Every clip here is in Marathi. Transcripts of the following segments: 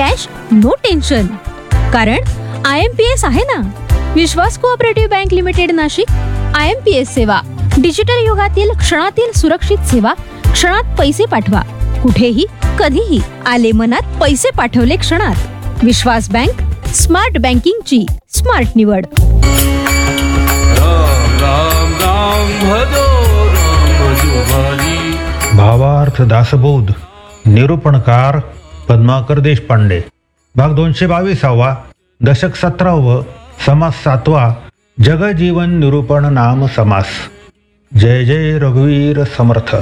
Cash no tension. कारण IMPS आहे ना, विश्वास cooperative bank limited Nashik. IMPS सेवा, डिजिटल युगातील क्षणातील सुरक्षित सेवा. क्षणात पैसे पाठवा, कुठेही कधीही. आले मनात पैसे पाठवले क्षणात. विश्वास बँक, स्मार्ट बँकिंगची स्मार्ट निवड. राम राम राम भजो राम भजो भारी. भावार्थ दासबोध. निरूपणकार पद्माकर देशपांडे. भाग 222. दशक 17. समास 7. जगजीवन निरूपण नाम समास. जय जय रघुवीर समर्थ.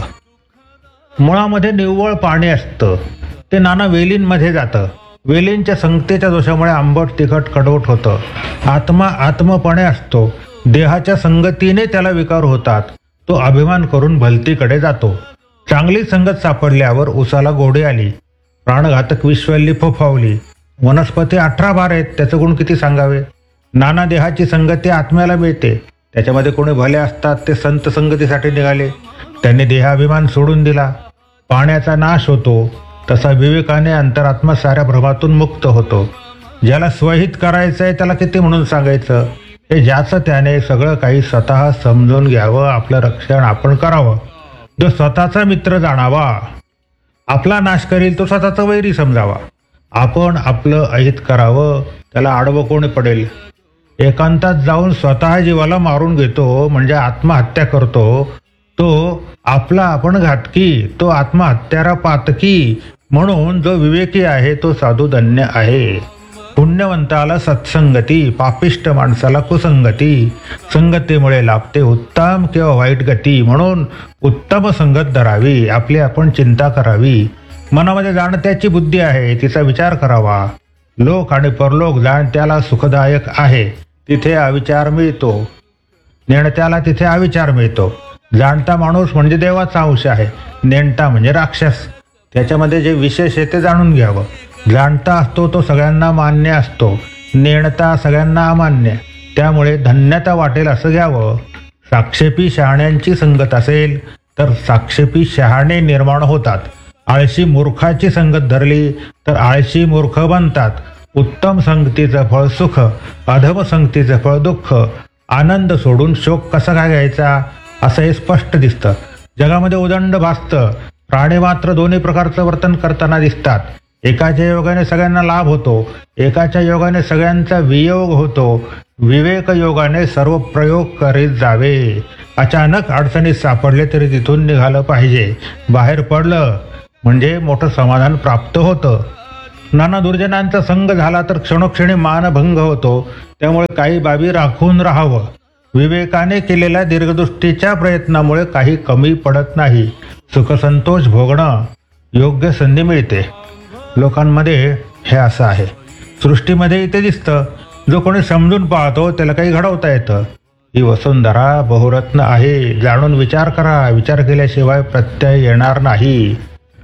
मुळामध्ये निव्वळ पाणी असतं, ते नाना वेलींमध्ये जातं. वेलींच्या संगतीच्या दोषामुळे आंबट तिखट कडवट होतं. आत्मा आत्मपणे असतो, देहाच्या संगतीने त्याला विकार होतात. तो अभिमान करून भलतीकडे जातो. चांगली संगत सापडल्यावर उसाला गोडी आली. प्राणघातक विश्वल्ली फोफावली. वनस्पती 18 बार आहेत, त्याचं गुण किती सांगावे. नाना देहाची संगती आत्म्याला मिळते. त्याच्यामध्ये कोणी भले असतात, ते संत संगतीसाठी निघाले. त्यांनी देहाभिमान सोडून दिला. पाण्याचा नाश होतो, तसा विवेकाने अंतरात्मा साऱ्या भ्रमातून मुक्त होतो. ज्याला स्वहित करायचं आहे त्याला किती म्हणून सांगायचं. हे ज्याचं त्याने सगळं काही स्वतः समजून घ्यावं. आपलं रक्षण आपण करावं. जो स्वतःचा मित्र जाणावा, आपला नाश करील तो स्वतःचा वैरी समजावा. आपण आपलं अहित करावं, त्याला आडवं कोणी पडेल. एकांतात जाऊन स्वतः जीवाला मारून घेतो म्हणजे आत्महत्या करतो. तो आपला आपण घातकी, तो आत्महत्यारा पातकी. म्हणून जो विवेकी आहे तो साधू धन्य आहे. पुण्यवंताला सत्संगती, पापिष्ट माणसाला कुसंगती. संगतीमुळे लाभते उत्तम किंवा वाईट गती. म्हणून उत्तम संगत धरावी, आपली आपण चिंता करावी. मनामध्ये जाणत्याची बुद्धी आहे, तिचा विचार करावा. लोक आणि परलोक जाणत्याला सुखदायक आहे, तिथे अविचार मिळतो. नेणत्याला तिथे अविचार मिळतो. जाणता माणूस म्हणजे देवाचा अंश आहे, नेणता म्हणजे राक्षस. त्याच्यामध्ये जे विशेष आहे ते जाणून घ्यावं. जाणता असतो तो सगळ्यांना मान्य असतो, नेणता सगळ्यांना अमान्य. त्यामुळे धन्यता वाटेल असं घ्यावं. साक्षेपी शहाण्यांची संगत असेल तर साक्षेपी शहाणे निर्माण होतात. आळशी मूर्खाची संगत धरली तर आळशी मूर्ख बनतात. उत्तम संगतीचं फळ सुख, अधम संगतीचं फळ दुःख. आनंद सोडून शोक कसा काय घ्यायचा असं हे स्पष्ट दिसतं. जगामध्ये उदंड भासतं. प्राणी मात्र दोन्ही प्रकारचं वर्तन करताना दिसतात. एकाच्या योगाने सगळ्यांना लाभ होतो, एकाच्या योगाने सगळ्यांचा वियोग होतो. विवेक योगाने सर्व प्रयोग करीत जावे. अचानक अडचणीत सापडले तरी तिथून निघालं पाहिजे. बाहेर पडलं म्हणजे मोठं समाधान प्राप्त होतं. नाना दुर्जनांचा संग झाला तर क्षणोक्षणी मानभंग होतो. त्यामुळे काही बाबी राखून राहावं. विवेकाने केलेल्या दीर्घदृष्टीच्या प्रयत्नामुळे काही कमी पडत नाही. सुखसंतोष भोगणं योग्य संधी मिळते. लोकांमध्ये हे असं आहे. सृष्टीमध्ये इथे दिसतं. जो कोणी समजून पाहतो त्याला काही घडवता येतं. ही वसुंधरा बहुरत्न आहे. जाणून विचार करा. विचार केल्याशिवाय प्रत्यय येणार नाही.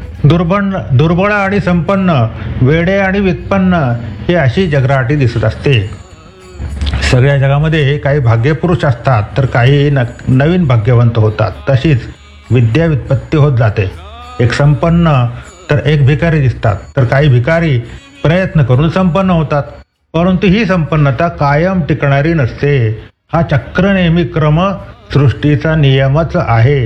दुर्बळ आणि संपन्न, वेडे आणि व्युत्पन्न ही अशी जगराटी दिसत असते. सगळ्या जगामध्ये काही भाग्यपुरुष असतात तर काही नवीन भाग्यवंत होतात. तशीच विद्या व्युत्पत्ती होत जाते. एक संपन्न तर एक भिकारी दिसतात, तर काही भिकारी प्रयत्न करून संपन्न होतात. परंतु ही संपन्नता कायम टिकणारी नसते. हा चक्र नेहमी क्रम सृष्टीचा नियमच आहे.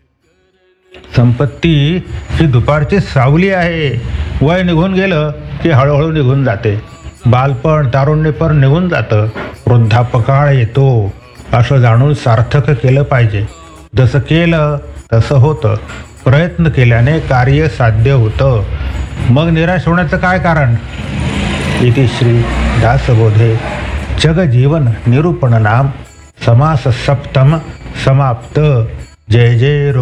संपत्ती ही दुपारची सावली आहे. वय निघून गेलं की हळूहळू निघून जाते. बालपण तारुण्यपण निघून जातं. वृद्धापकाळ येतो. असं जाणून सार्थक केलं पाहिजे. जसं केलं तसं होतं. प्रयत्न केल्याने कार्य साध्य होतं. मग निराश होण्याचं काय कारण. इति श्री दासबोधे जगजीवन निरूपण नाम समास सप्तम समाप्त. जय जय